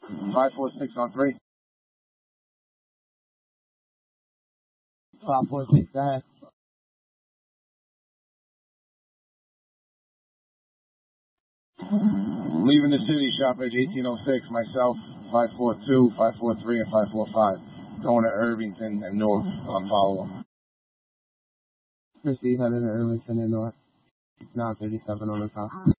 546 on 3. 546, go ahead. Leaving the city, shop age 1806, myself, 542, 543, and 545. Going to Irvington and North on follow-up. Proceed heading to Irvington and North. 937 on the top.